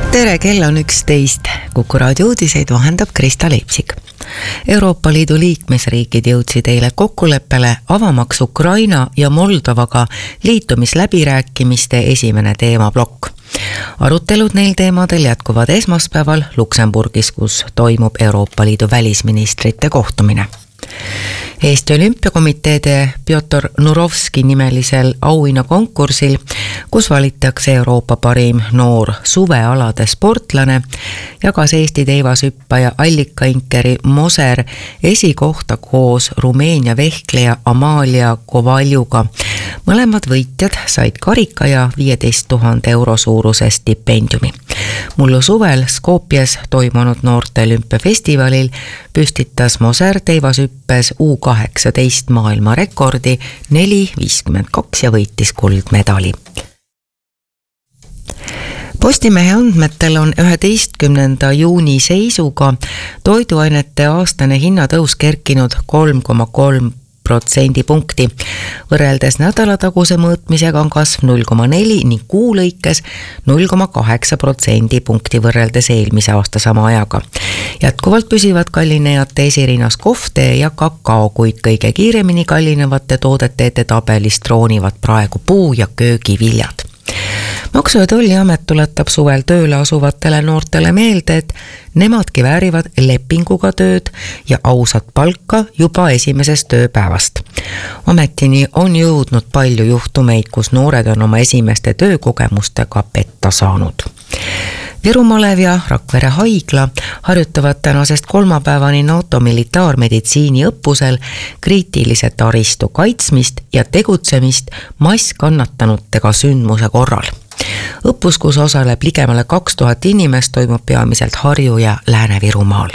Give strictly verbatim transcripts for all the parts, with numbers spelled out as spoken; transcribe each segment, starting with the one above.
tere, kell on üksteist. Kuku raadio uudiseid vahendab Krista Leipsik. Euroopa Liidu liikmesriigid jõudsid eile kokkuleppele avamaks Ukraina ja Moldovaga liitumisläbirääkimiste esimene teemablokk. Arutelud neil teemadel jätkuvad esmaspäeval Luksemburgis, kus toimub Euroopa Liidu välisministrite kohtumine. Eesti Olümpiakomiteede Pjotor Nurovski nimelisel auhinnakonkursil, kus valitakse Euroopa parim noor suvealade sportlane, jagas Eesti teivashüppaja allikainkeri Moser esikohta koos Rumeenia vehkleja Amalia Kovaljuga. Mõlemad võitjad said karika ja viieteist tuhande euro suuruse stipendiumi. Mullu suvel Skopjes toimunud noorte olümpiafestivalil püstitas Moser teivashüppes U kaheksateist maailma rekordi neli viiskümmend kaks ja võitis kuldmedali. Postimehe andmetel on üheteistkümnenda juuni seisuga toiduainete aastane hinnatõus kerkinud kolm koma kolm protsendipunkti. Võrreldes nädalataguse mõõtmisega on kasv null koma neli ning kuu lõikes null koma kaheksa protsendipunkti võrreldes eelmise aasta sama ajaga. Jätkuvalt püsivad kallinejate esirinas kohvtee ja kakao, kuid kõige kiiremini kallinevate toodete ette tabelist troonivad praegu puu- ja köögiviljad. Maksu- ja Tolliamet tuletab suvel tööle asuvatele noortele meelde, et nemadki väärivad lepinguga tööd ja ausat palka juba esimesest tööpäevast. Ametini on jõudnud palju juhtumeid, kus noored on oma esimeste töökogemustega petta saanud. Viru Malev ja Rakvere haigla harjutavad tänasest kolmapäevani NATO militaarmeditsiini õppusel kriitilise taristu kaitsmist ja tegutsemist masskannatanutega sündmuse korral. Õppus, kus osaleb ligemale kaks tuhat inimest, toimub peamiselt Harju- ja Lääne-Virumaal.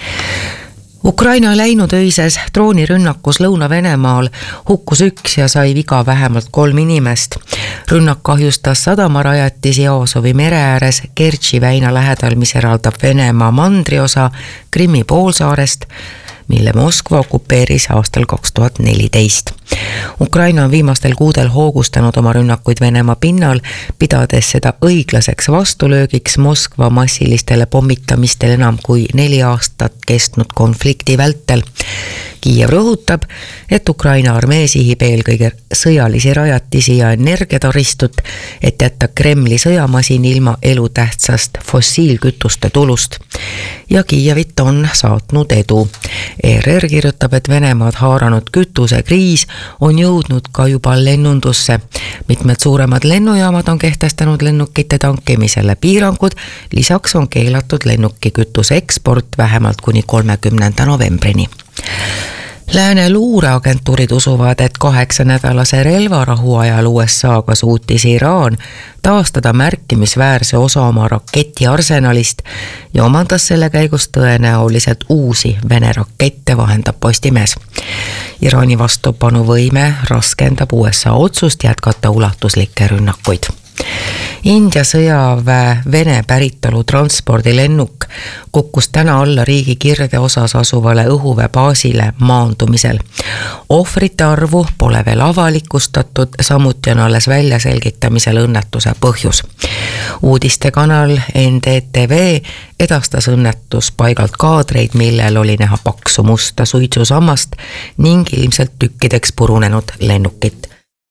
Ukraina läinud öises droonirünnakus Lõuna-Venemaal hukkus üks ja sai viga vähemalt kolm inimest. Rünnak kahjustas sadamarajatisi Aasovi mere ääres Kertši väina lähedal, mis eraldab Venemaa mandriosa Krimmi poolsaarest, mille Moskva okupeeris aastal kaks tuhat neliteist. Ukraina on viimastel kuudel hoogustanud oma rünnakuid Venemaa pinnal, pidades seda õiglaseks vastulöögiks Moskva massilistele pommitamistele enam kui neli aastat kestnud konflikti vältel. Kiiev rõhutab, et Ukraina armee sihib eelkõige sõjalisi rajatisi ja energiataristut, et jätta Kremli sõjamasin ilma elutähtsast fossiilkütuste tulust. Ja Kiievit on saatnud edu. E R R kirjutab, et Venemaad haaranud kütusekriis on jõudnud ka juba lennundusse. Mitmed suuremad lennujaamad on kehtestanud lennukite tankimisele piirangud, lisaks on keelatud lennukikütuse eksport vähemalt kuni kolmekümnenda novembrini. Lääne luureagentuurid usuvad, et kaheksa nädalase relvarahu ajal U S A-ga suutis Iraan taastada märkimisväärse osa oma raketi arsenalist ja omandas selle käigus tõenäoliselt uusi Vene rakette, vahendab Postimees. Iraani vastupanuvõime raskendab U S A otsust jätkata ulatuslikke rünnakuid. India sõjaväe Vene päritolu transpordilennuk kukkus täna alla riigi kirde osas asuvale õhuväebaasile maandumisel. Ohvrite arvu pole veel avalikustatud, samuti on alles välja selgitamisel õnnetuse põhjus. Uudistekanal N D T V edastas õnnetuspaigalt kaadreid, millel oli näha paksu musta suitsusammast ning ilmselt tükkideks purunenud lennukit.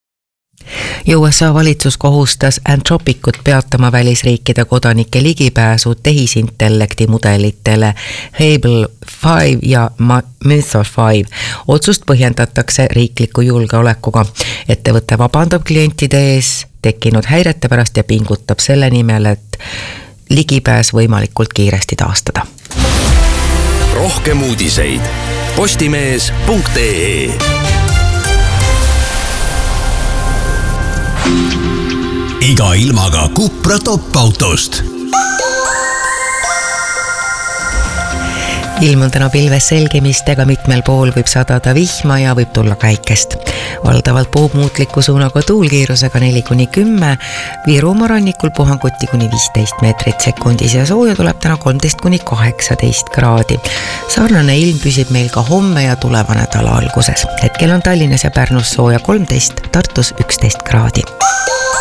U S A valitsus kohustas Anthropicut peatama välisriikide kodanike ligipääsu tehisintellekti mudelitele Hable viis ja Mythos viis. Otsust põhjendatakse riikliku julgeolekuga. Ettevõte vabandab klientide ees tekkinud häirete pärast ja pingutab selle nimel, et ligipääs võimalikult kiiresti taastada. Rohkem uudiseid postimees punkt ee. Iga ilmaga Cupra top-autost. Ilm on täna pilves selgemistega, mitmel pool võib sadada vihma ja võib tulla päikest. Valdavalt puhub muutliku suunaga tuulkiirusega neli kuni kümme, Virumaa rannikul puhanguti kuni viisteist meetrit sekundis ja sooja tuleb täna kolmteist kuni kaheksateist kraadi. Sarnane ilm püsib meil ka homme ja tuleva nädala alguses. Hetkel on Tallinnas ja Pärnus sooja kolmteist, Tartus üksteist kraadi.